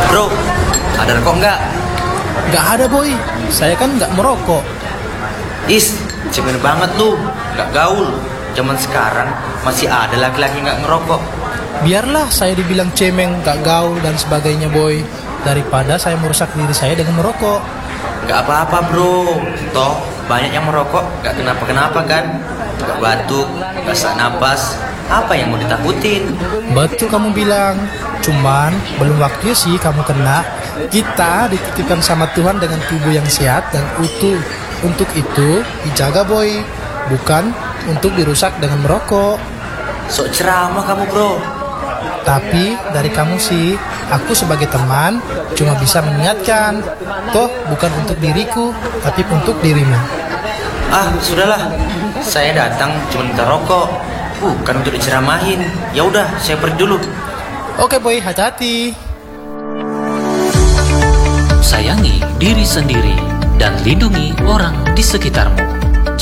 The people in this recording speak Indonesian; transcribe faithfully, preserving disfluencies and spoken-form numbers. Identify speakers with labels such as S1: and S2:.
S1: Bro, ada rokok nggak?
S2: Gak ada boy, saya kan gak merokok.
S1: Is, cemen banget lu, nggak gaul. Zaman sekarang masih ada laki-laki nggak ngerokok.
S2: Biarlah saya dibilang cemeng, gak gaul dan sebagainya boy, daripada saya merusak diri saya dengan merokok.
S1: Nggak apa-apa bro, toh banyak yang merokok nggak kenapa-kenapa kan? Nggak batuk, nggak sesak napas. Apa yang mau ditakutin?
S2: Betul kamu bilang, cuman belum waktunya sih kamu kena. Kita dititipkan sama Tuhan dengan tubuh yang sehat dan utuh. Untuk itu dijaga boy, bukan untuk dirusak dengan merokok.
S1: Sok ceramah kamu bro.
S2: Tapi dari kamu sih, aku sebagai teman cuma bisa mengingatkan. Toh bukan untuk diriku, tapi untuk dirimu.
S1: Ah sudahlah, saya datang cuma minta rokok, bukan untuk diceramahin. Ya udah, saya pergi dulu.
S2: Oke boy, hati-hati.
S3: Sayangi diri sendiri dan lindungi orang di sekitarmu.